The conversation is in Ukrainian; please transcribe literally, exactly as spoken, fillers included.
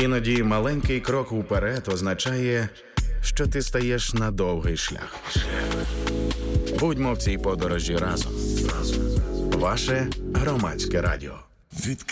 Іноді маленький крок уперед означає, що ти стаєш на довгий шлях. Будьмо в цій подорожі разом. Ваше Громадське радіо. Від